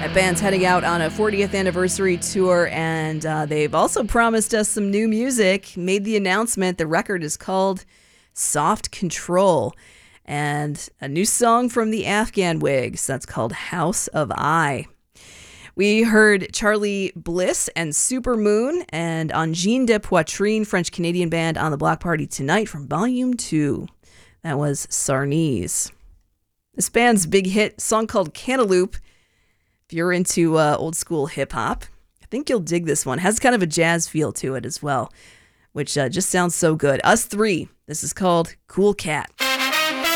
That band's heading out on a 40th anniversary tour, and they've also promised us some new music. Made the announcement. The record is called Soft Control, and a new song from the Afghan Wigs. That's called House of I. We heard Charlie Bliss and Supermoon, and Angine de Poitrine, French-Canadian band on the Block Party Tonight from Volume 2. That was Sarnese. This band's big hit song called Cantaloupe. If you're into old school hip hop, I think you'll dig this one. It has kind of a jazz feel to it as well, which just sounds so good. Us Three. This is called Cool Cat.